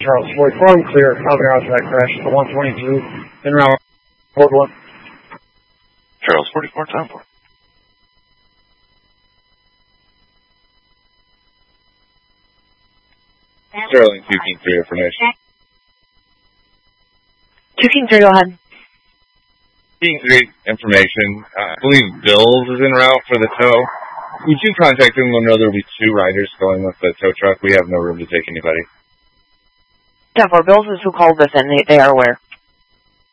Charles 44, I'm clear. Coming out to that crash at the 122 in route. Hold 1. Charles 44, time for. Sterling 2 King 3 information. 2 King 3, go ahead. King 3 information. I believe Bills is en route for the tow. Would you contact him when there will be 2 riders going with the tow truck? We have no room to take anybody. 10-4, Bills is who called us in. They are aware.